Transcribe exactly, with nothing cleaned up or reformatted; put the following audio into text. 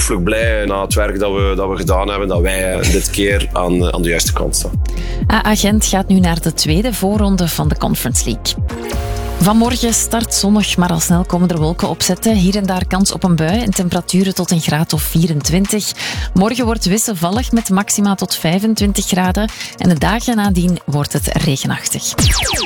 ongelooflijk blij na het werk dat we, dat we gedaan hebben, dat wij dit keer aan, aan de juiste kant staan. A A Gent gaat nu naar de tweede voorronde van de Conference League. Vanmorgen start zonnig, maar al snel komen er wolken opzetten. Hier en daar kans op een bui en temperaturen tot een graad of vierentwintig. Morgen wordt wisselvallig met maxima tot vijfentwintig graden. En de dagen nadien wordt het regenachtig.